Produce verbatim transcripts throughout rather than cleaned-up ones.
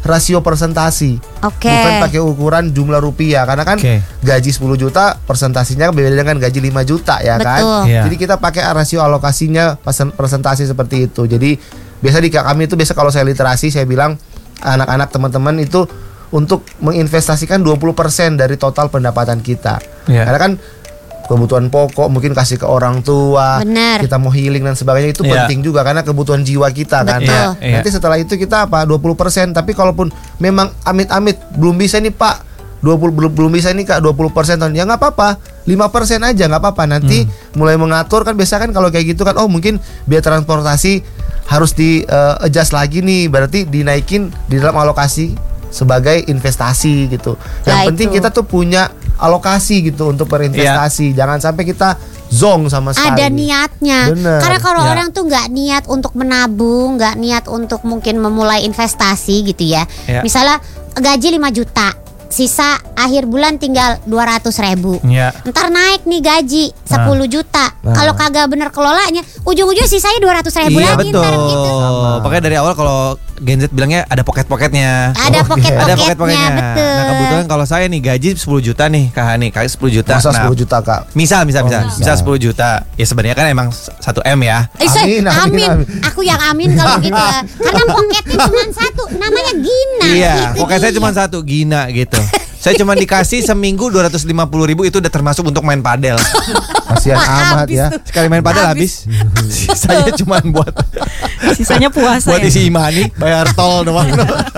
rasio persentasi. Oke. Bukan pakai ukuran jumlah rupiah. Karena kan Oke. gaji sepuluh juta persentasinya beda dengan gaji lima juta ya kan. Betul. Iya. Jadi kita pakai rasio alokasinya persen- persentasi seperti itu. Jadi biasa di kami itu biasa kalau saya literasi saya bilang anak-anak teman-teman itu untuk menginvestasikan dua puluh persen dari total pendapatan kita. Iya. Karena kan kebutuhan pokok mungkin kasih ke orang tua, Benar. kita mau healing dan sebagainya itu Iya. penting juga karena kebutuhan jiwa kita kan. Betul. Nah, Iya. nanti setelah itu kita apa dua puluh persen, tapi kalaupun memang amit-amit belum bisa nih Pak, dua puluh belum belum bisa nih Kak dua puluh persen tahun, ya nggak apa-apa. lima persen aja nggak apa-apa. Nanti Hmm. mulai mengatur kan biasa kan kalau kayak gitu kan oh mungkin biaya transportasi harus di uh, adjust lagi nih, berarti dinaikin di dalam alokasi sebagai investasi gitu. Yang Ya, penting itu. kita tuh punya alokasi gitu untuk berinvestasi. Jangan sampai kita zong sama sekali. Ada niatnya. Bener. Karena kalau Ya. orang tuh nggak niat untuk menabung, nggak niat untuk mungkin memulai investasi gitu ya. Ya. Misalnya gaji lima juta, sisa akhir bulan tinggal dua ratus ribu. Iya. Ntar naik nih gaji sepuluh juta. Nah. Kalau kagak bener kelolanya, ujung-ujungnya sisanya dua ratus ribu Iya lagi betul. ntar gitu. Makanya dari awal kalau Gen Z bilangnya ada pocket-pocketnya. Ada Oh, pocket-pocketnya, Ada pocket-pocketnya. betul. Nah kebetulan kalau saya nih gaji sepuluh juta nih Kak Hani, kayak sepuluh juta. Masa Nah, sepuluh juta Kak? Misal, misal, Oh, misal, misal. misal sepuluh juta. Ya sebenarnya kan emang satu M ya. Eh, say, Amin, amin, amin, amin. Aku yang amin kalau gitu ya. Karena pocketnya cuma satu, namanya Gina. Iya, Itu pokoknya saya dia. cuma satu, Gina gitu. Saya cuma dikasih seminggu dua ratus lima puluh ribu, itu udah termasuk untuk main padel. Kasihan amat Habis ya. tuh. Sekali main padel Habis. habis. Saya cuma buat Sisanya puasa buat ya. isi imani, bayar tol doang.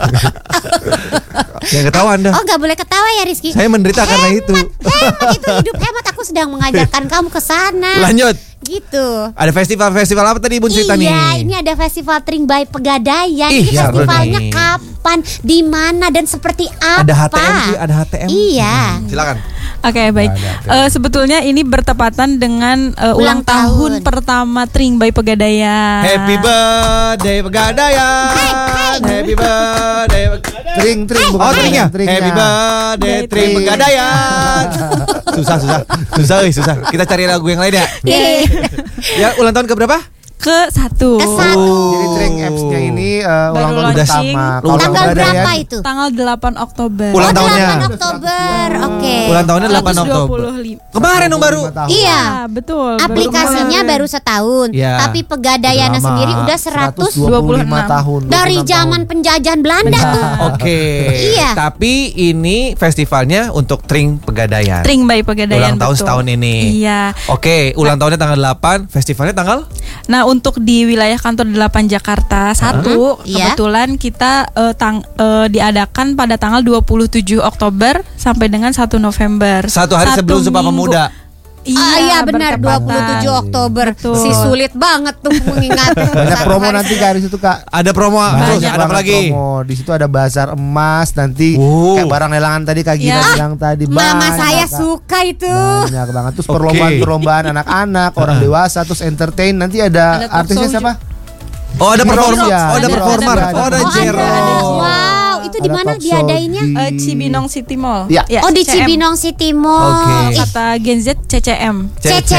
Yang ketawa Anda. Oh, gak boleh ketawa ya Rizky. Saya menderita karena itu. Hemat itu hidup hemat. Aku sedang mengajarkan kamu ke sana. Lanjut. Gitu. Ada festival-festival apa tadi Ibu cerita nih? Iya, ini ada festival Tring by Pegadaian. Ih, Ini seru festivalnya nih. kapan, di mana dan seperti apa? Ada H T M sih, ada H T M. Iya. Silakan. Oke baik. Eh, sebetulnya ini bertepatan dengan eh, Ulang ulang, tahun. tahun. pertama Tring by Pegadaian. Happy birthday Pegadaian. Hai, hai. Happy birthday Pegadaian. Tring, tring, bukan Oh tringnya. tringnya. Happy birthday Tring. Tring Pegadaian. Susah susah susah eh, susah. Kita cari lagu yang lain ya. Yeay. Ya ulang tahun ke berapa? Ke satu. Ke satu. Jadi Tring apps-nya ini uh, Baru ulang tahun launching. pertama. Ulang Tanggal Pegadaian, berapa itu? Tanggal delapan Oktober. Ulang Oh, tahunnya. delapan Oktober. Oke. Ulang tahunnya delapan seratus dua Oktober. puluh lima. Kemarin dong baru. lima tahun. Iya. Ah, betul. baru Aplikasinya kemarin. baru setahun, Iya. tapi Pegadaiannya Lama. sendiri udah seratus seratus dua puluh lima tahun. dari dua puluh enam zaman tahun. penjajahan Belanda tuh. Oke. Iya. Tapi ini festivalnya untuk Tring Pegadaian. Tring by Pegadaian. Ulang tahun betul. setahun ini. Iya. Oke, ulang tahunnya tanggal delapan, festivalnya tanggal? Nah untuk di wilayah kantor delapan Jakarta satu Iya. kebetulan kita eh, tang, eh, diadakan pada tanggal dua puluh tujuh Oktober sampai dengan satu November. Satu hari sebelum Sumpah minggu. Pemuda. Iya, Ah, iya benar bertepatan. dua puluh tujuh Oktober. Betul. Si sulit banget tuh mengingat. Banyak Satu promo hari nanti sebelum. Kak di situ Kak. Ada promo, terus Banyak ada apa banget lagi? promo. Di situ ada bazar emas nanti Wow. kayak barang lelangan tadi Kak Gina Ya. bilang tadi. Mama Banyak, saya Kak. suka itu. Banyak banget. Terus Oke. perlombaan-perlombaan anak-anak, orang dewasa, terus entertain. Nanti ada, Ada talk artisnya show siapa? Oh, ada Jero. performer. Iya, Oh, ada Jero. performer. Ada, Oh, ada ada. Oh, Jero. ada. Wow, itu di Ada mana talk show diadainnya? di- Eh, Cibinong City Mall. Iya. Ya, Oh, di C C M. Cibinong City Mall. Oke. Ih, Kata Gen Z C C M. C C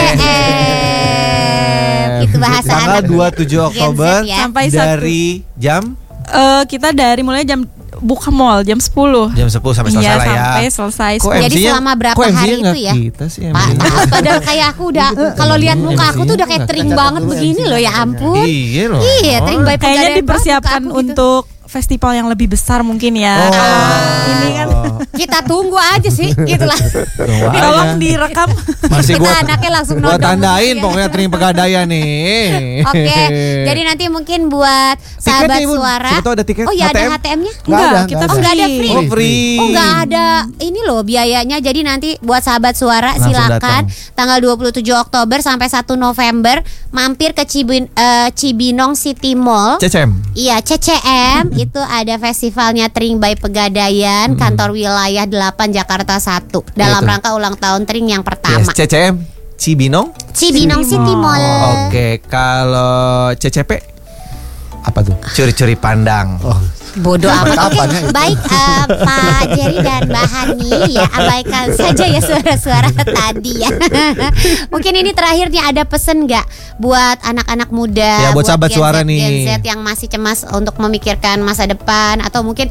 M. Itu bahasa Tanggal anak. dua puluh tujuh Oktober Gen Z ya. Sampai satu. dari jam Eh, kita dari mulai jam buka mall jam sepuluh. jam sepuluh sampai selesai Iya, lah ya. sampai selesai. Kok Jadi M C-nya selama berapa kok M C-nya hari nggak itu ya? Kita sih Pak, M C-nya. padahal kayak aku udah kalau lihat muka aku tuh udah kayak tring banget begini loh ya ampun. Iya loh. Iya, tring by Kayaknya Pegadaian dipersiapkan banget muka aku gitu. untuk festival yang lebih besar mungkin ya. Oh. Kalau ini kan Kita tunggu aja sih, gitulah. Tunggu aja. tolong direkam. Masih Kita gua anaknya langsung gua nodong tandain gitu ya. pokoknya Tring Pegadaian nih. Oke, jadi nanti mungkin buat sahabat Tiketnya, Ibu. suara. Siapa tahu ada tiket Oh ya H T M? ada H T M-nya? Nggak ada, Enggak, nggak kita ada. Oh nggak ada free. Oh, free. Oh nggak ada ini loh biayanya. Jadi nanti buat sahabat suara Langsung silakan datang. tanggal dua puluh tujuh Oktober sampai satu November mampir ke Cibin, eh, Cibinong City Mall. C C M. Iya, C C M itu ada festivalnya Tring by Pegadaian, kantor wilayah delapan Jakarta satu dalam Itu. rangka ulang tahun Tring yang Yes, pertama. C C M Cibinong. Cibinong City Mall. Oke, kalau C C P Apa tuh? curi-curi pandang. Oh, Bodoh amat. Oke, Kapan ya itu? baik eh, Pak Jerry dan Mbak Hani ya abaikan saja ya suara-suara tadi ya. Mungkin ini terakhirnya ada pesen nggak buat anak-anak muda, Ya, buat sahabat Gen Z, suara nih. Gen Z yang masih cemas untuk memikirkan masa depan atau mungkin